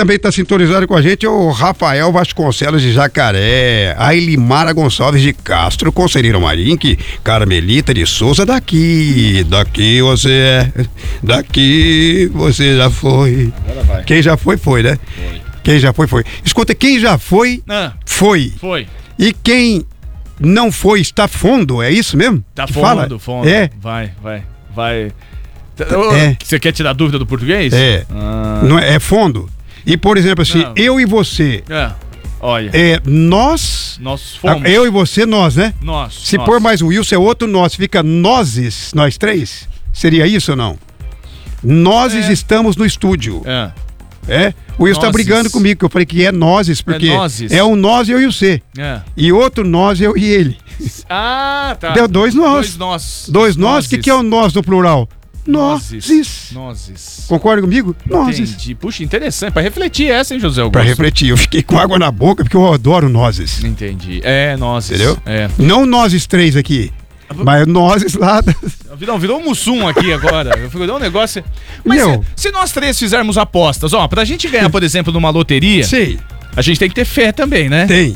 também está sintonizado com a gente é o Rafael Vasconcelos de Jacaré, a Ilimara Gonçalves de Castro, Conselheiro Marinque, Carmelita de Souza, daqui você já foi. Quem já foi, né? Quem já foi. Escuta, quem já foi, foi. E quem não foi, está fundo, é isso mesmo? Tá fundo. É. Vai. Você quer tirar dúvida do português? Não é fundo. E, por exemplo, assim, eu e você. Olha. Nós fomos. Eu e você, nós, né? Nós. Se pôr mais o Wilson é outro nós, fica nós três? Seria isso ou não? Nós estamos no estúdio. O Wilson tá brigando comigo, que eu falei que é nozes, porque é um nós, eu e o C. E outro nós, eu e ele. Tá. Deu dois nós. Dois nós? O que é o nós no plural? Nozes. Concorda comigo? Nozes. Entendi. Puxa, interessante. Pra refletir essa, hein, José Augusto? Pra refletir. Eu fiquei com água na boca, porque eu adoro nozes. Entendi. Nozes. Entendeu? Não nozes três aqui. Mas nozes lá. Virou um mussum aqui agora. Virou um negócio. Mas se nós três fizermos apostas, pra gente ganhar, por exemplo, numa loteria, sim, a gente tem que ter fé também, né? Tem.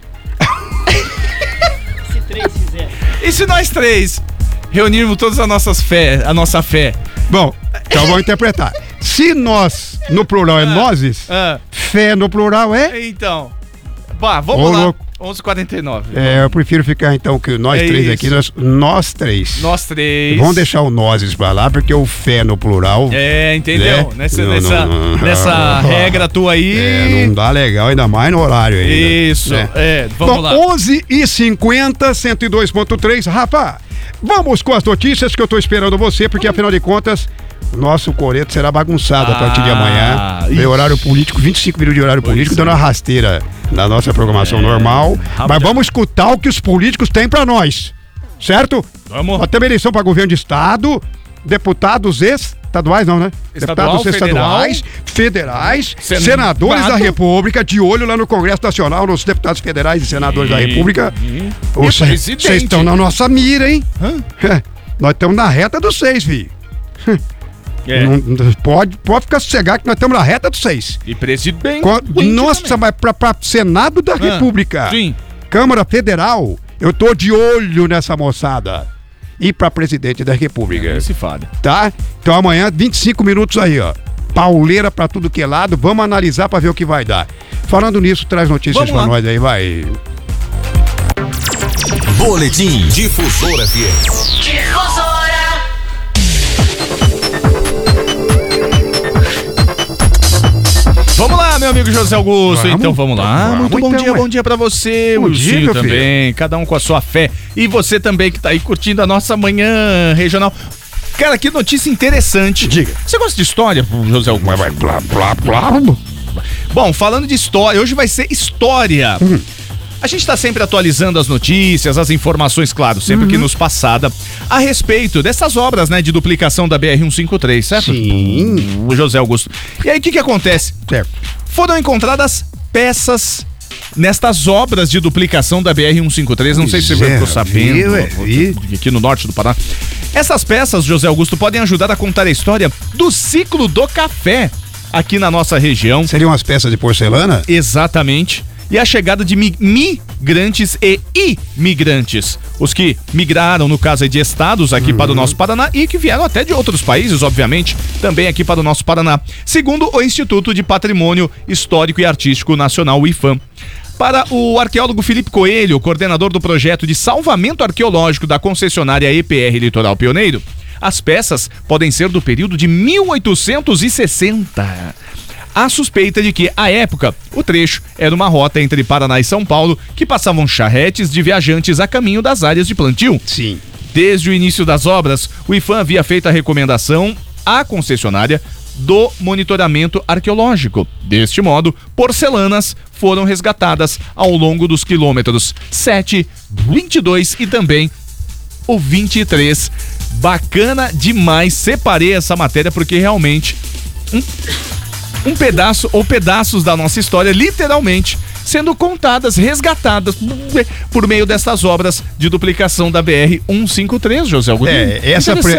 Se três fizer. E se nós três reunirmos todas a nossa fé? Bom, então vamos interpretar. Se nós, no plural é nozes, fé no plural é? Então. Vamos lá. 11h49. Eu prefiro ficar então que nós três aqui, nós três. Nós três. Vamos deixar o nozes pra lá, porque o fé no plural. Entendeu? Né? Nessa regra tua aí. Não dá legal, ainda mais no horário aí. Isso, vamos lá. 11h50, 102.3. Rafa, vamos com as notícias que eu tô esperando você, porque afinal de contas, o nosso coreto será bagunçado a partir de amanhã. Meu horário político, 25 minutos de horário político, dando uma rasteira na nossa programação normal. Mas vamos escutar o que os políticos têm pra nós, certo? Vamos. Nós temos eleição para governo de estado, deputados estaduais não, né? Deputados estaduais, federais, senadores da República, de olho lá no Congresso Nacional, nos deputados federais e senadores da República. Vocês estão na nossa mira, hein? Nós estamos na reta dos 6, filho. Pode ficar sossegado que nós estamos na reta dos 6. E presidente. Nossa, mas pra Senado da República. Sim. Câmara Federal, eu tô de olho nessa moçada. E pra presidente da República. Se fala. Tá? Então amanhã, 25 minutos aí, pauleira pra tudo que é lado. Vamos analisar pra ver o que vai dar. Falando nisso, traz notícias pra nós aí, vai. Boletim Difusora FM. Difusora. Vamos lá, meu amigo José Augusto. Então vamos lá. Muito bom dia pra você, o Wilson também. Filho. Cada um com a sua fé. E você também que tá aí curtindo a nossa manhã regional. Cara, que notícia interessante. Diga. Você gosta de história, José Augusto? Bom, falando de história, hoje vai ser história. A gente está sempre atualizando as notícias, as informações, claro, sempre que nos passada, a respeito dessas obras, né, de duplicação da BR-153, certo? Sim. O José Augusto. E aí, o que acontece? Certo. Foram encontradas peças nestas obras de duplicação da BR-153, não sei se você ficou sabendo, aqui no norte do Paraná. Essas peças, José Augusto, podem ajudar a contar a história do ciclo do café aqui na nossa região. Seriam as peças de porcelana? Exatamente. E a chegada de migrantes e imigrantes. Os que migraram, no caso de estados aqui para o nosso Paraná e que vieram até de outros países, obviamente, também aqui para o nosso Paraná. Segundo o Instituto de Patrimônio Histórico e Artístico Nacional, o IPHAN. Para o arqueólogo Felipe Coelho, coordenador do projeto de salvamento arqueológico da concessionária EPR Litoral Pioneiro, as peças podem ser do período de 1860. Há suspeita de que, à época, o trecho era uma rota entre Paraná e São Paulo que passavam charretes de viajantes a caminho das áreas de plantio. Sim. Desde o início das obras, o IPHAN havia feito a recomendação à concessionária do monitoramento arqueológico. Deste modo, porcelanas foram resgatadas ao longo dos quilômetros 7, 22 e também o 23. Bacana demais. Separei essa matéria porque realmente um pedaço ou pedaços da nossa história, literalmente, sendo contadas, resgatadas por meio dessas obras de duplicação da BR-153, José Augusto.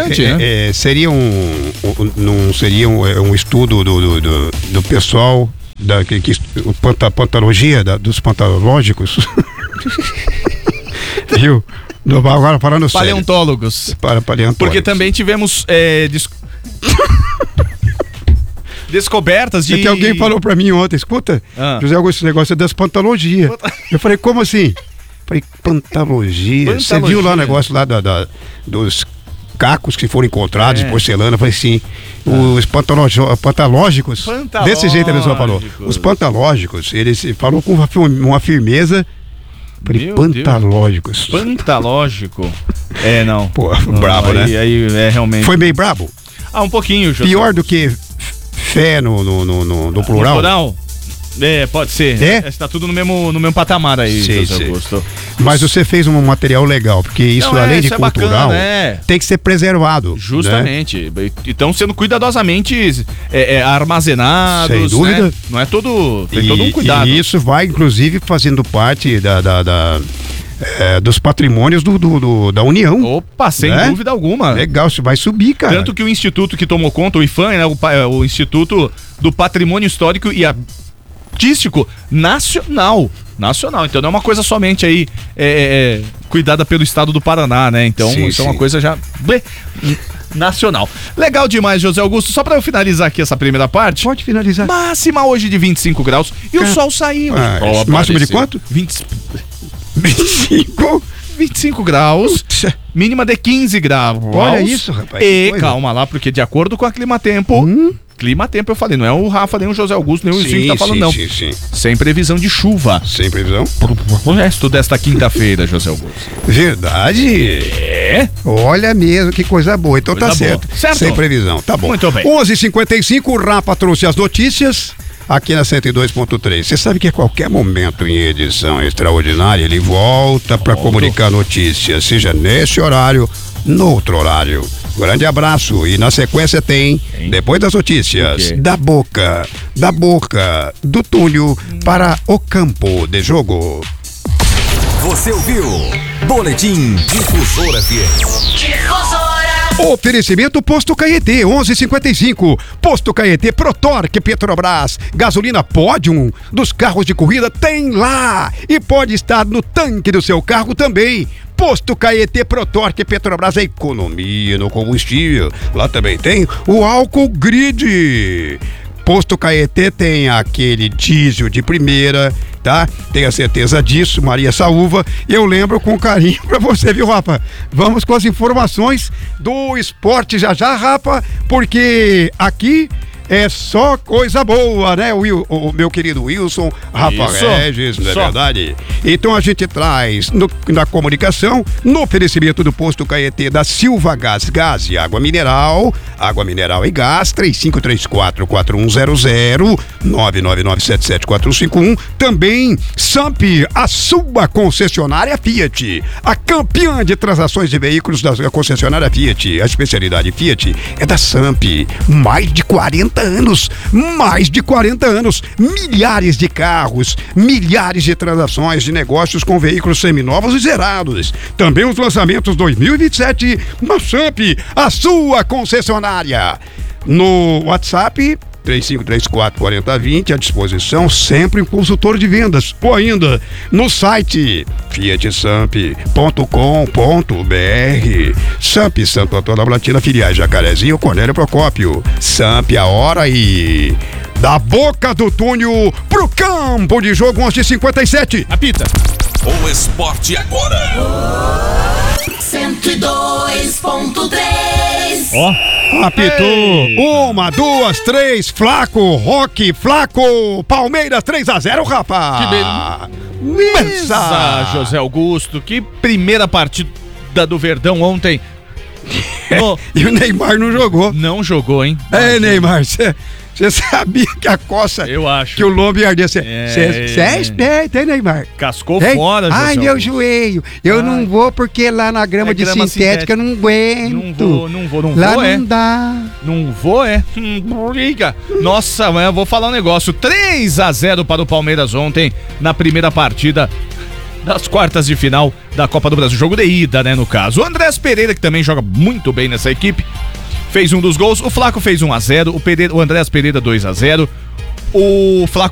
Seria um estudo do pessoal pantalogia dos pantalógicos. Viu? Agora falando sério. Paleontólogos. Paleontólogos. Porque também tivemos descobertas de... É que alguém falou pra mim ontem, escuta, José Augusto, esse negócio é das pantalogias. Eu falei, como assim? Falei, pantalogia. Você viu lá o negócio lá dos cacos que foram encontrados de porcelana? Eu falei, sim. Os pantalógicos, desse jeito a pessoa falou. Os pantalógicos, eles falou com uma firmeza. Falei, pantalógicos. Pantalógico. Não. Pô, brabo, né? Aí é realmente... Foi meio brabo? Um pouquinho, José. Pior do que fé no plural? No plural? Pode ser. Está tudo no mesmo patamar aí, José Augusto. Mas você fez um material legal, porque isso, além de cultural, bacana, tem que ser preservado. Justamente. Né? Então, sendo cuidadosamente armazenados. Sem dúvida. Né? Não é todo. Tem todo um cuidado. E isso vai, inclusive, fazendo parte dos patrimônios da União. Opa, sem dúvida alguma. Legal, isso vai subir, cara. Tanto que o instituto que tomou conta, o IFAM, né, o Instituto do Patrimônio Histórico e Artístico Nacional. Então não é uma coisa somente aí cuidada pelo estado do Paraná, né? Então isso é uma coisa já nacional. Legal demais, José Augusto. Só pra eu finalizar aqui essa primeira parte. Pode finalizar. Máxima hoje de 25 graus e o sol saiu. Máxima de quanto? 25 graus, mínima de 15 graus. Olha isso, rapaz. E calma lá, porque de acordo com a Climatempo, Climatempo eu falei, não é o Rafa, nem o José Augusto, nem o Wilson que tá falando, não. Sim. Sem previsão de chuva. Sem previsão? O resto desta quinta-feira, José Augusto. Verdade? Olha mesmo, que coisa boa. Então coisa tá certo. Sem previsão, tá bom. Muito bem. 11h55, o Rafa trouxe as notícias aqui na 102.3. Você sabe que a qualquer momento em edição extraordinária ele volta para comunicar notícias, seja nesse horário, no outro horário. Grande abraço e na sequência tem, depois das notícias, da boca do túnel para o campo de jogo. Você ouviu Boletim Difusora FM. Oferecimento Posto Caetê, 11h55. Posto Caetê, Protorque, Petrobras. Gasolina Podium dos carros de corrida tem lá. E pode estar no tanque do seu carro também. Posto Caetê, Protorque, Petrobras, a economia no combustível. Lá também tem o álcool grid. Posto Caetê tem aquele diesel de primeira, tá? Tenha certeza disso, Maria Saúva. Eu lembro com carinho pra você, viu, Rafa? Vamos com as informações do esporte já, Rafa, porque aqui só coisa boa, né, o meu querido Wilson, Rafa Regis, não é verdade? Então a gente traz na comunicação, no oferecimento do Posto Caetê da Silva Gás e água mineral e gás, 3534-4100, 99977-451. Também Samp, a sua concessionária Fiat, a campeã de transações de veículos da concessionária Fiat. A especialidade Fiat é da Samp, mais de 40 anos, milhares de carros, milhares de transações de negócios com veículos seminovos e zerados. Também os lançamentos 2027 na Samp, a sua concessionária. No WhatsApp 3534-4020, à disposição, sempre um consultor de vendas. Ou ainda no site fiatsamp.com.br. Samp, Santo Antônio da Blatina, filiais Jacarezinho, Cornélio Procópio. Samp, a hora e da boca do túnel pro campo de jogo, 11h57. Apita. O esporte agora. 102.3. Apitou. 1, 2, 3, Flaco, Palmeiras 3-0, rapaz. Beleza, José Augusto, que primeira partida do Verdão ontem. E o Neymar não jogou. Não jogou, hein? Neymar, você sabia que a coça, eu acho, que o lombo ia arder? Você é esperto, hein, Neymar? Cascou fora, José Ai, meu joelho. Eu não vou porque lá na grama de sintética eu não aguento. Não vou, lá não dá. Não vou, Briga. Nossa, eu vou falar um negócio. 3-0 para o Palmeiras ontem, na primeira partida das quartas de final da Copa do Brasil. Jogo de ida, né, no caso. O Andrés Pereira, que também joga muito bem nessa equipe, fez um dos gols. O Flaco fez 1-0, o Andrés Pereira 2-0. O Flaco